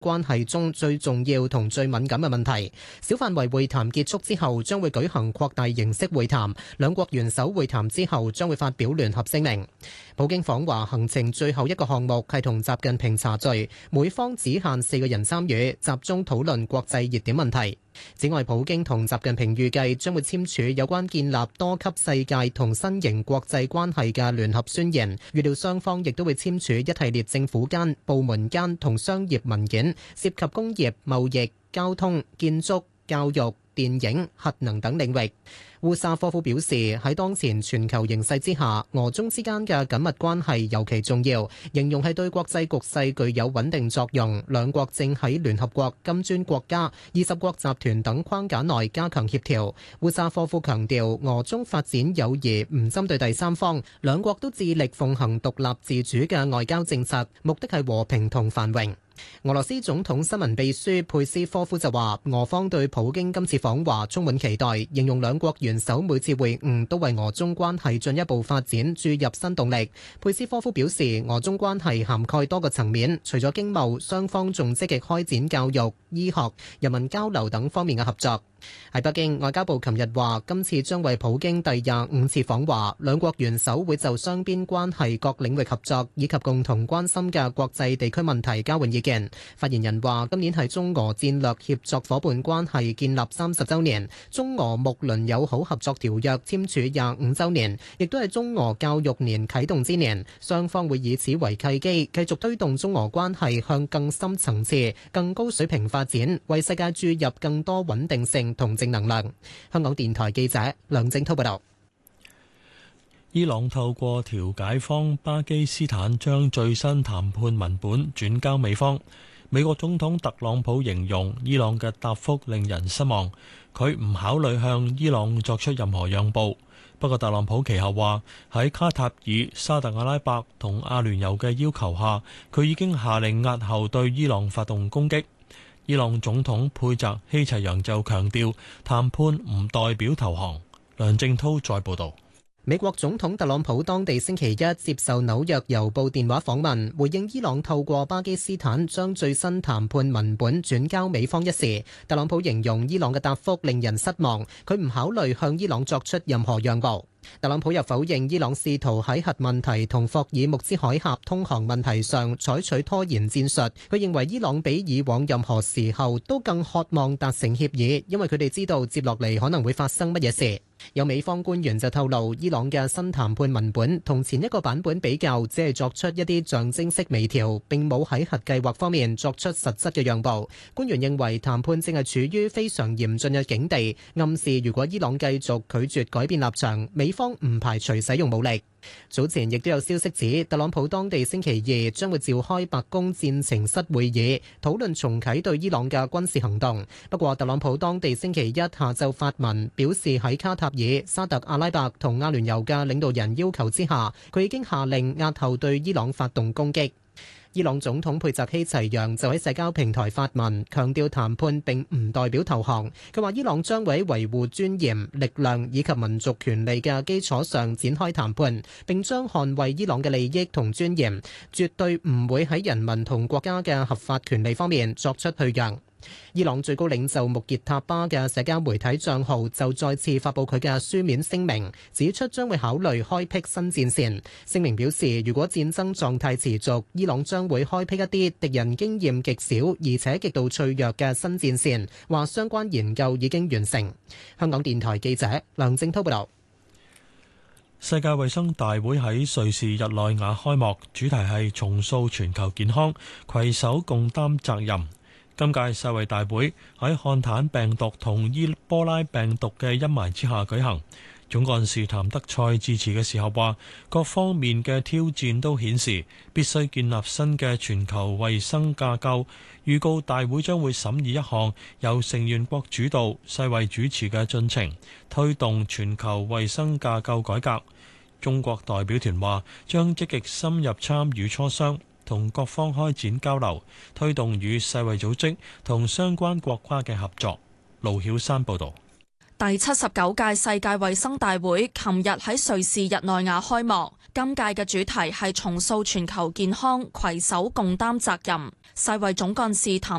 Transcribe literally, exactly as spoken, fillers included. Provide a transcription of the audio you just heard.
關係中最重要同最敏感嘅問題。小範圍會談結束之後，將會舉行擴大形式會談。兩國元首會談之後，將會發表聯合聲明。普京訪華行程最後一個項目係同習近平茶敘，每方只限四個人參與，集中討論國際熱點問題。此外，普京同習近平預計將會簽署有關建立多級世界同新型國際關係嘅聯合宣言，預料雙方亦都會簽署一系列政府間、部門間同商業文件，涉及工業、貿易、交通、建築、教育、電影、核能等領域。烏沙科夫表示，喺當前全球形勢之下，俄中之間嘅緊密關係尤其重要，形容係對國際局勢具有穩定作用。兩國正喺聯合國、金磚國家、二十國集團等框架內加強協調。烏沙科夫強調，俄中發展友誼唔針對第三方，兩國都致力奉行獨立自主嘅外交政策，目的係和平同繁榮。俄羅斯總統新聞秘書佩斯科夫就話，俄方對普京今次訪華充滿期待，形容兩國元首每次會晤都為俄中關係進一步發展注入新動力。佩斯科夫表示，俄中關係涵蓋多個層面，除咗經貿，雙方仲積極開展教育、醫學、人民交流等方面嘅合作。喺北京，外交部琴日話，今次將為普京第廿五次訪華，兩國元首會就雙邊關係各領域合作以及共同關心嘅國際地區問題交換意見。發言人話，今年係中俄戰略協作夥伴關係建立三十週年，中俄睦鄰友好合作條約簽署廿五週年，亦都係中俄教育年啟動之年。雙方會以此為契機，繼續推動中俄關係向更深層次、更高水平發展，為世界注入更多穩定性同正能量。香港電台記者梁正滔報道。 伊朗透過調解方巴基斯坦將最新談判文本轉交美方。美國總統特朗普形容伊朗嘅答覆令人失望，佢唔考慮向伊朗作出任何讓步。不過特朗普其後話，喺卡塔爾、沙特阿拉伯同阿聯酋嘅要求下，佢已經下令押後對伊朗發動攻擊。伊朗總統佩澤希齊揚就強調，談判唔代表投降。梁正滔再報導。 美國總統特朗普當地星期一接受紐約郵報電話訪問，回應伊朗透過巴基斯坦將最新談判文本轉交美方一事。特朗普形容伊朗嘅答覆令人失望，佢唔考慮向伊朗作出任何讓步。特朗普又否認伊朗試圖喺核問題同霍爾木茲海峽通航問題上採取拖延戰術。佢認為伊朗比以往任何時候都更渴望達成協議，因為佢哋知道接落嚟可能會發生乜嘢事。有美方官員就透露，伊朗嘅新談判文本同前一個版本比較，只係作出一啲象徵式微調，並冇喺核計劃方面作出實質嘅讓步。官員認為談判正係處於非常嚴峻嘅境地，暗示如果伊朗繼續拒絕改變立場，美方唔排除使用武力。早前亦都有消息指，特朗普當地星期二將會召開白宮戰情室會議，討論重啟對伊朗嘅軍事行動。不過，特朗普當地星期一下晝發文表示，喺卡塔爾、沙特阿拉伯同阿聯酋嘅領導人要求之下，佢已經下令押後對伊朗發動攻擊。伊朗總統佩澤希齊揚就喺社交平台發文，強調談判並唔代表投降。佢話伊朗將會喺維護尊嚴、力量以及民族權利嘅基礎上展開談判，並將捍衛伊朗嘅利益同尊嚴，絕對唔會喺人民同國家嘅合法權利方面作出退讓。伊朗最高領袖穆傑塔巴嘅社交媒體帳號就再次發布佢嘅書面聲明，指出將會考慮開闢新戰線。聲明表示，如果戰爭狀態持續，伊朗將會開闢一啲敵人經驗極少而且極度脆弱嘅新戰線，話相關研究已經完成。香港電台記者梁正滔報道。 世界衛生大會喺瑞士日內瓦開幕，主題係重塑全球健康，攜手共擔責任。今屆世衛大會喺漢坦病毒同伊波拉病毒嘅陰霾之下舉行。總幹事譚德塞致辭嘅時候話，各方面嘅挑戰都顯示必須建立新嘅全球衛生架構。預告大會將會審議一項由成員國主導、世衛主持嘅進程，推動全球衛生架構改革。中國代表團話將積極深入參與磋商，同各方開展交流，推動與世衛組織同相關國家嘅合作。盧曉山報導。 第七十九屆世界衛生大會琴日喺瑞士日內瓦開幕，今屆嘅主題係重塑全球健康，攜手共擔責任。世衛總幹事譚